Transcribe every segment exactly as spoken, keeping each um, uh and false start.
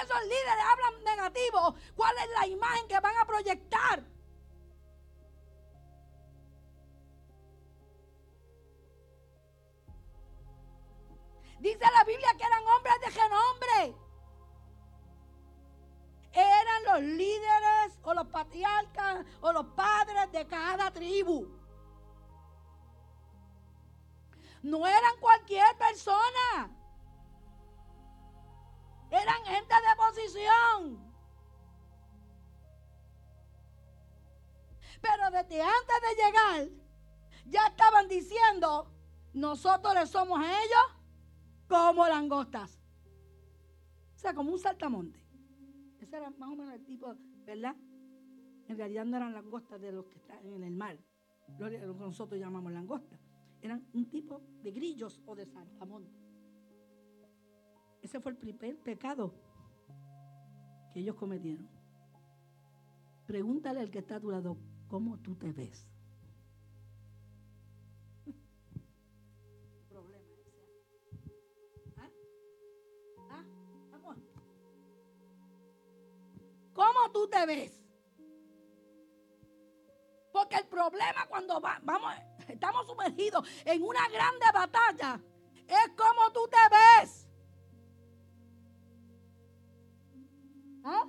esos líderes hablan negativo, ¿cuál es la imagen que van a proyectar? Dice la Biblia que eran hombres de renombre. Eran los líderes o los patriarcas o los padres de cada tribu. No eran cualquier persona. Eran gente de posición. Pero desde antes de llegar, ya estaban diciendo, nosotros le somos a ellos como langostas. O sea, como un saltamonte. Ese era más o menos el tipo, ¿verdad? En realidad no eran langostas de los que están en el mar. Lo que nosotros llamamos langostas. Eran un tipo de grillos o de saltamontes. Ese fue el primer pecado que ellos cometieron. Pregúntale al que está a tu lado, ¿cómo tú te ves? Problema ese. ¿Ah? ¿Ah? Vamos. ¿Cómo tú te ves? Porque el problema cuando va, vamos, estamos sumergidos en una grande batalla es cómo tú te ves. ¿Ah?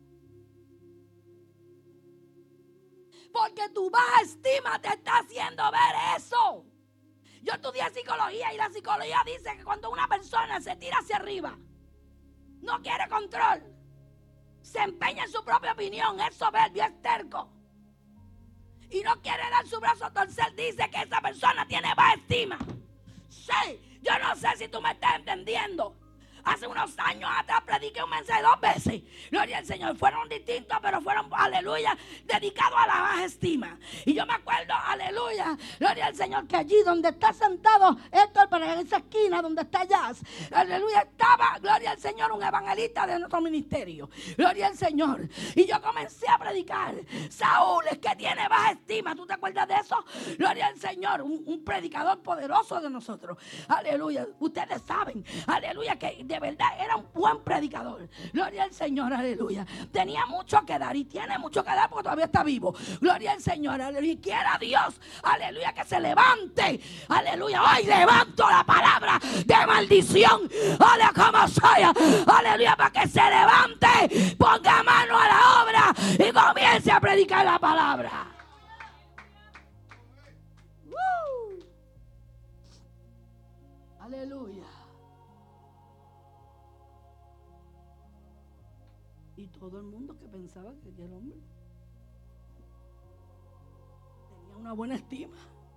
Porque tu baja estima te está haciendo ver eso. Yo estudié psicología y la psicología dice que cuando una persona se tira hacia arriba, no quiere control, se empeña en su propia opinión, es soberbio, es terco y no quiere dar su brazo a torcer, dice que esa persona tiene baja estima. Sí, yo no sé si tú me estás entendiendo. Hace unos años atrás prediqué un mensaje dos veces. Gloria al Señor. Fueron distintos, pero fueron, aleluya, dedicados a la baja estima. Y yo me acuerdo, aleluya, gloria al Señor, que allí donde está sentado Héctor, para esa esquina donde está Jazz, aleluya, estaba, gloria al Señor, un evangelista de nuestro ministerio. Gloria al Señor. Y yo comencé a predicar. Saúl es que tiene baja estima. ¿Tú te acuerdas de eso? Gloria al Señor. Un, un predicador poderoso de nosotros. Aleluya. Ustedes saben, aleluya, que de verdad era un buen predicador. Gloria al Señor, aleluya. Tenía mucho que dar y tiene mucho que dar porque todavía está vivo. Gloria al Señor, aleluya. Y quiera Dios, aleluya, que se levante. Aleluya. Hoy levanto la palabra de maldición. Aleluya, como sea. Aleluya, para que se levante, ponga mano a la obra y comience a predicar la palabra. ¡Woo! Aleluya. Y todo el mundo que pensaba que aquel hombre tenía una buena estima.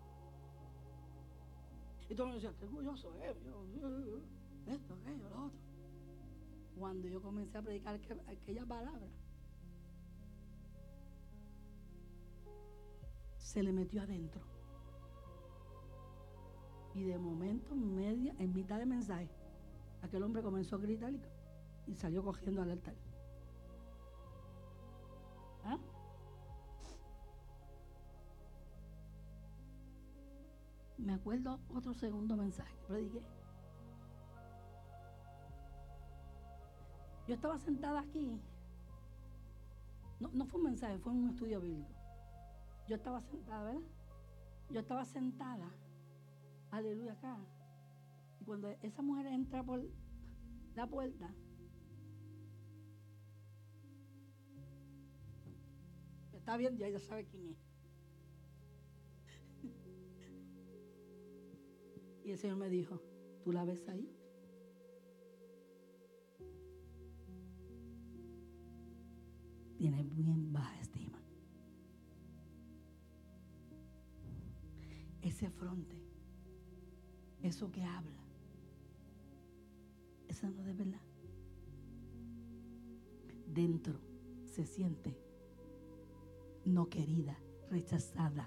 Y todo el mundo decía, qué orgulloso es, esto, aquello, lo otro. Cuando yo comencé a predicar aquella palabra, se le metió adentro. Y de momento, en, media, en mitad de mensaje, aquel hombre comenzó a gritar y, y salió cogiendo al altar. ¿Ah? Me acuerdo otro segundo mensaje que prediqué. Yo estaba sentada aquí. No, no fue un mensaje, fue un estudio bíblico. Yo estaba sentada, ¿verdad? Yo estaba sentada, aleluya, acá. Y cuando esa mujer entra por la puerta, está bien, ya ella sabe quién es. Y el Señor me dijo, ¿tú la ves ahí? Tiene bien baja estima. Ese fronte, eso que habla, esa no es de verdad. Dentro se siente no querida, rechazada.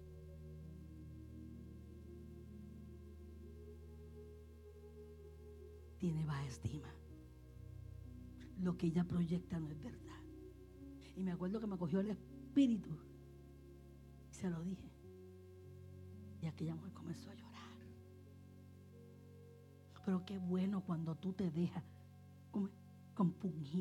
Tiene baja estima. Lo que ella proyecta no es verdad. Y me acuerdo que me cogió el espíritu y se lo dije. Y aquella mujer comenzó a llorar. Pero qué bueno cuando tú te dejas. ¿Cómo? compungir.